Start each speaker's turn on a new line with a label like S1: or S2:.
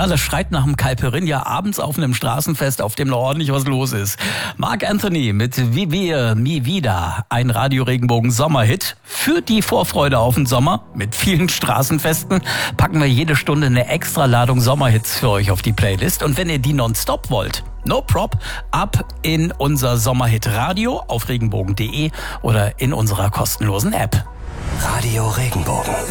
S1: Ja, das schreit nach dem Caipirinha abends auf einem Straßenfest, auf dem noch ordentlich was los ist. Marc Anthony mit Vivir Mi Vida, ein Radio Regenbogen Sommerhit. Für die Vorfreude auf den Sommer mit vielen Straßenfesten packen wir jede Stunde eine extra Ladung Sommerhits für euch auf die Playlist. Und wenn ihr die nonstop wollt, no prop, ab in unser Sommerhit Radio auf regenbogen.de oder in unserer kostenlosen App.
S2: Radio Regenbogen.